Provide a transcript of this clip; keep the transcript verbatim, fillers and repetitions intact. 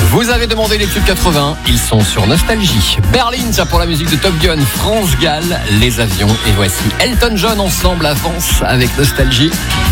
Vous avez demandé les tubes quatre-vingts, ils sont sur Nostalgie. Berlin, ça pour la musique de Top Gun, France Gall, les avions. Et voici Elton John ensemble avance avec Nostalgie.